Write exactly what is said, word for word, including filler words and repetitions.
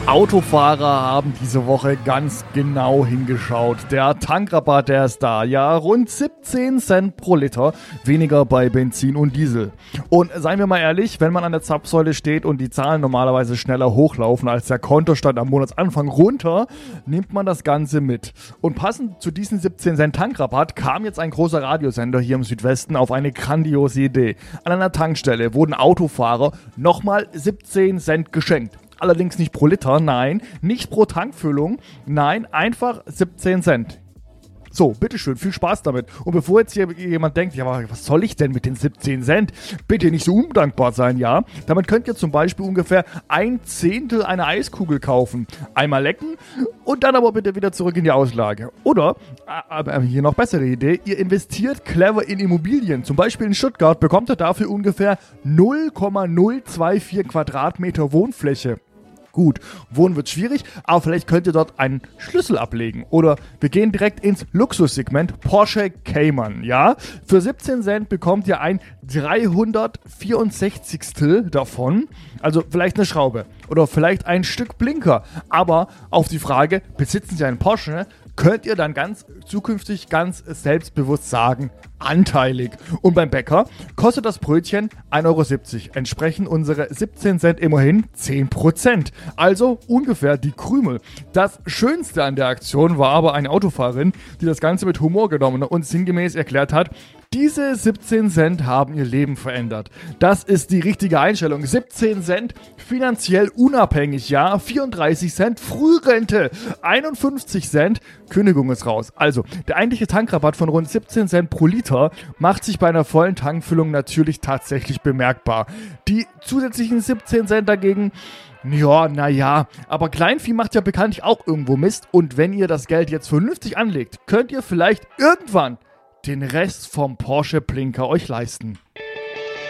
Autofahrer haben diese Woche ganz genau hingeschaut. Der Tankrabatt, der ist da. Ja, rund siebzehn Cent pro Liter weniger bei Benzin und Diesel. Und seien wir mal ehrlich, wenn man an der Zapfsäule steht und die Zahlen normalerweise schneller hochlaufen als der Kontostand am Monatsanfang runter, nimmt man das Ganze mit. Und passend zu diesem siebzehn Cent Tankrabatt kam jetzt ein großer Radiosender hier im Südwesten auf eine grandiose Idee. An einer Tankstelle wurden Autofahrer nochmal siebzehn Cent geschenkt. Allerdings nicht pro Liter, nein, nicht pro Tankfüllung, nein, einfach siebzehn Cent. So, bitteschön, viel Spaß damit. Und bevor jetzt hier jemand denkt, ja, aber was soll ich denn mit den siebzehn Cent? Bitte nicht so undankbar sein, ja? Damit könnt ihr zum Beispiel ungefähr ein Zehntel einer Eiskugel kaufen. Einmal lecken und dann aber bitte wieder zurück in die Auslage. Oder, äh, hier noch bessere Idee, ihr investiert clever in Immobilien. Zum Beispiel in Stuttgart bekommt ihr dafür ungefähr null Komma null zwei vier Quadratmeter Wohnfläche. Gut, wohnen wird schwierig, aber vielleicht könnt ihr dort einen Schlüssel ablegen. Oder wir gehen direkt ins Luxussegment Porsche Cayman, ja? Für siebzehn Cent bekommt ihr ein dreihundertvierundsechzigstel davon. Also vielleicht eine Schraube oder vielleicht ein Stück Blinker. Aber auf die Frage, besitzen Sie einen Porsche, könnt ihr dann ganz zukünftig ganz selbstbewusst sagen, anteilig. Und beim Bäcker kostet das Brötchen ein Euro siebzig. Entsprechen unsere siebzehn Cent immerhin zehn Prozent. Also ungefähr die Krümel. Das Schönste an der Aktion war aber eine Autofahrerin, die das Ganze mit Humor genommen und sinngemäß erklärt hat, diese siebzehn Cent haben ihr Leben verändert. Das ist die richtige Einstellung. siebzehn Cent finanziell unabhängig, ja. vierunddreißig Cent Frührente. einundfünfzig Cent Kündigung ist raus. Also, der eigentliche Tankrabatt von rund siebzehn Cent pro Liter macht sich bei einer vollen Tankfüllung natürlich tatsächlich bemerkbar. Die zusätzlichen siebzehn Cent dagegen, ja, naja, aber Kleinvieh macht ja bekanntlich auch irgendwo Mist. Und wenn ihr das Geld jetzt vernünftig anlegt, könnt ihr vielleicht irgendwann den Rest vom Porsche Blinker euch leisten.